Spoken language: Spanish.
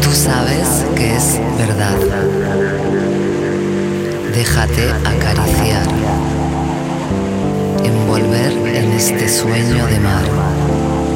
Tú sabes que es verdad. Déjate acariciar, envolver en este sueño de mar.